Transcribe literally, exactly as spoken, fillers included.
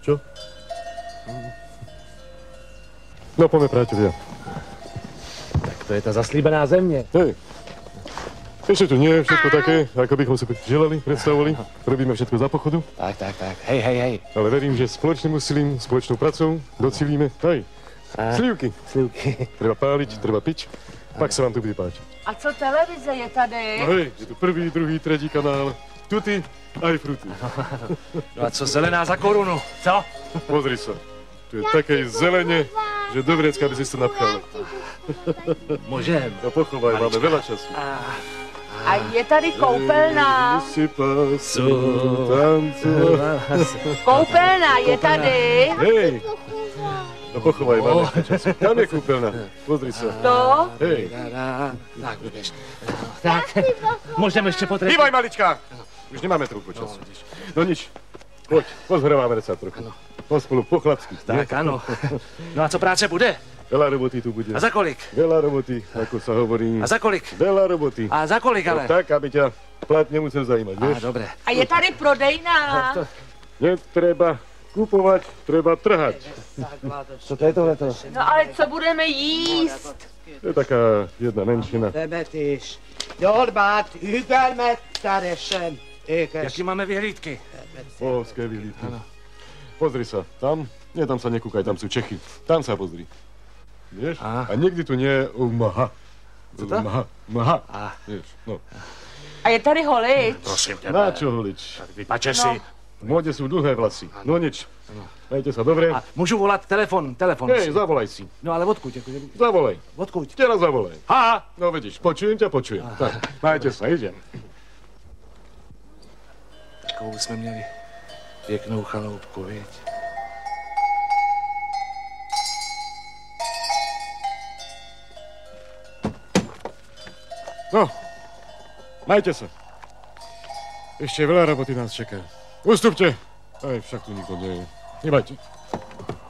Čo? No poďme, priatelia. Tak to je ta zaslíbená země. Hej. Ešte tu nie je všetko také, ako bychom si želali, predstavovali. Robíme všetko za pochodu. Tak, tak, tak. Hej, hej, hej. Ale verím, že spoločným úsilím, spoločnou pracou docílíme. Hej. Slivky. Slivky. Treba páliť, treba piť. Pak sa vám tu bude páčiť. A co televize je tady? No hej, je tu prvý, druhý, tretí kanál. Tuty aj fruty. No a co zelená za korunu? Co? Pozri sa. Tu je také zelene, že do vrecka by si to napchal. Môžem. No pochovaj, máme veľa času. A je tady koupelna. Si pasu, tancovať. Koupelna je tady. Hej. No pochovaj, máme času. Tam je kúpeľna. Pozri sa. To? Hej. Tak, budeš. Tak, môžeme ešte potrebiť. Bývaj, malička! Už nemáme trochu času. No nič. Poď, pozhreváme sa trochu. Pospolu po chlapsky. Tak, áno. No a co práce bude? Veľa roboty tu bude. A za kolik? Veľa roboty, ako sa hovorí. A za kolik? Veľa roboty. A za kolik ale? No, tak, aby ťa plat nemusel zajímať, vieš? Á, dobre. A je tady prodejná. Netreba kupovať, treba trhať. Co to je tohleto? No ale co budeme jíst? To je taká jedna menšina. Tebet is. Gyorbát, ügelmetteresen. Jaký máme vyhlídky? Polské vyhlídky. Pozri sa, tam, nie, tam sa nekúkaj, tam sú Čechy. Tam sa pozri. Vieš? Aha. A nikdy tu nie je umaha. Co to? Umaha, umaha. A. Vieš, no. A je tady holič. Prosím tebe. Na čo holič? Vypače si. V móde sú dlhé vlasy. No nič. Majte sa dobre. A môžu volat telefon, telefon. Hej, zavolaj si. No ale odkud? Akože... Zavolaj. Odkud? Teraz zavolaj. Ha! No vidíš, počujem ťa, počujem. Tak, majte sa, idem. Takovou jsme měli pěknou chaloupku, viď? No, majte sa. Ešte veľa roboty nás čaká. Ustupte. Aj, však tu nikto nie je. Nebajte.